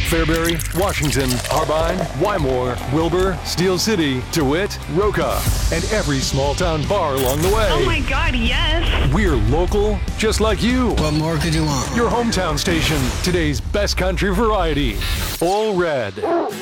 Fairbury, Washington, Harbine, Wymore, Wilbur, Steel City, DeWitt, Roca, and every small town bar along the way. Oh my God, yes. We're local, just like you. What more could you want? Your hometown station, today's best country variety. Full Red.